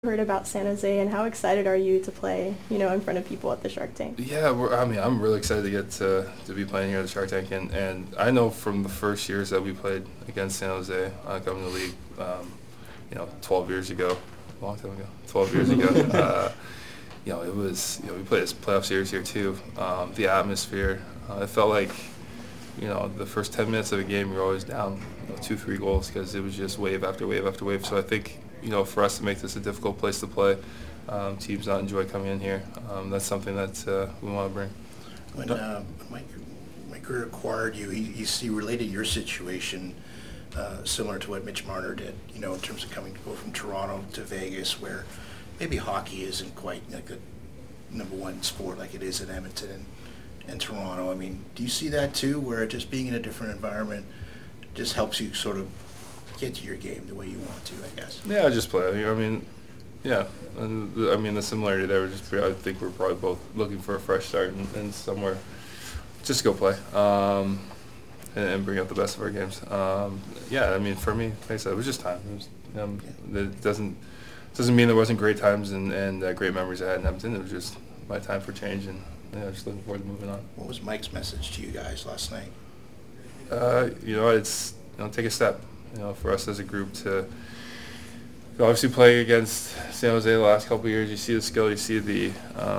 Heard about San Jose, and how excited are you to play, in front of people at the Shark Tank? Yeah, I'm really excited to get to be playing here at the Shark Tank, and I know from the first years that we played against San Jose, coming to the league, 12 years ago, a long time ago, 12 years ago, it was, we played this playoff series here too. The atmosphere, it felt like, the first 10 minutes of a game, you're always down 2-3 goals because it was just wave after wave after wave. So I think, for us to make this a difficult place to play, teams not enjoy coming in here. That's something that we want to bring. When Mike Grier acquired you, he related your situation similar to what Mitch Marner did, in terms of coming to go from Toronto to Vegas, where maybe hockey isn't quite like the number one sport like it is in Edmonton and Toronto. I mean, do you see that too, where just being in a different environment just helps you sort of get to your game the way you want to, I guess? Yeah, just play. Yeah. And the similarity there was just, I think we're probably both looking for a fresh start and somewhere just go play and bring out the best of our games. For me, like I said, it was just time. It doesn't mean there wasn't great times and great memories I had in Edmonton. It was just my time for change, and just looking forward to moving on. What was Mike's message to you guys last night? It's take a step. For us as a group to obviously play against San Jose the last couple of years, you see the skill, you see the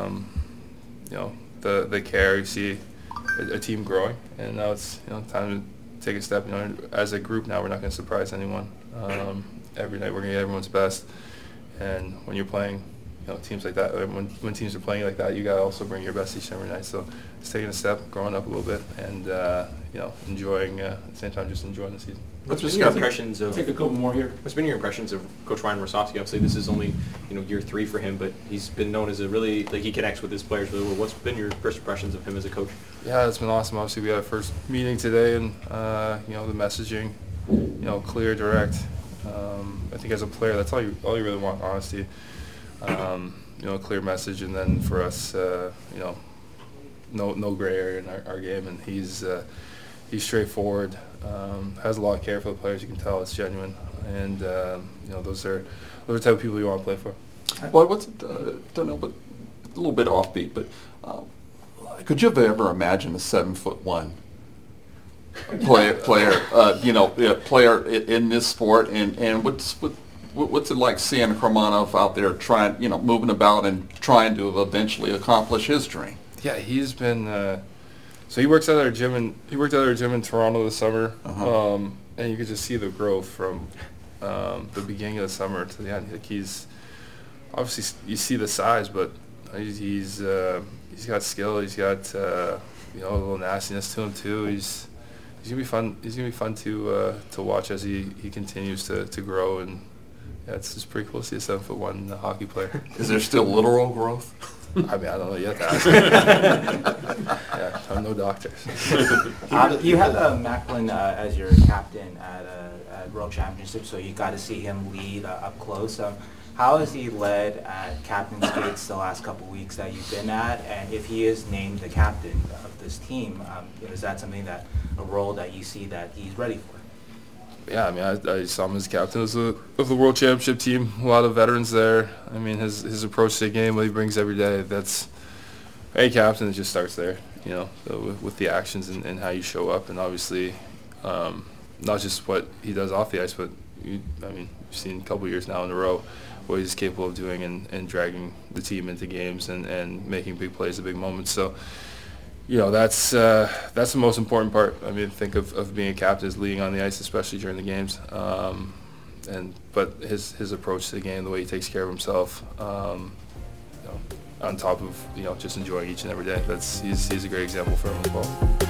care, you see a team growing, and now it's time to take a step. As a group now, we're not going to surprise anyone. Every night we're going to get everyone's best, and when you're playing teams like that, when teams are playing like that, you got to also bring your best each and every night. So it's taking a step, growing up a little bit, and enjoying at the same time, just enjoying the season. What's been your impressions of? Take a couple more here. What's been your impressions of Coach Ryan Rosofsky? Obviously, this is only year 3 for him, but he's been known as a really he connects with his players really well. What's been your first impressions of him as a coach? Yeah, it's been awesome. Obviously, we had our first meeting today, and the messaging, clear, direct. I think as a player, that's all you really want, honesty. A clear message, and then for us, no gray area in our game, and he's straightforward. Has a lot of care for the players. You can tell it's genuine, and those are the type of people you want to play for. Well, don't know, but a little bit offbeat, but could you have ever imagined a 7'1" player in this sport? And what's it like seeing Kramanov out there trying, moving about and trying to eventually accomplish his dream? Yeah, he's been. So he works at our gym in Toronto this summer, and you could just see the growth from the beginning of the summer to the end. Like he's obviously, you see the size, but he's got skill. He's got a little nastiness to him too. He's gonna be fun. He's gonna be fun to watch as he continues to grow, and it's just pretty cool to see a 7'1" hockey player. Is there still literal growth? I don't know yet. Yeah, I'm no doctor. You had Macklin as your captain at World Championships, so you got to see him lead up close. How has he led at captain skates the last couple of weeks that you've been at? And if he is named the captain of this team, is that something a role that you see that he's ready for? Yeah, I saw him as captain of the World Championship team. A lot of veterans there. His approach to the game, what he brings every day, that's any captain. It just starts there, with the actions and how you show up, and obviously, not just what he does off the ice, but you've seen a couple years now in a row what he's capable of doing and dragging the team into games and making big plays at big moments. So. That's the most important part. Think of being a captain is leading on the ice, especially during the games. But his approach to the game, the way he takes care of himself, on top of just enjoying each and every day. He's a great example for him as well.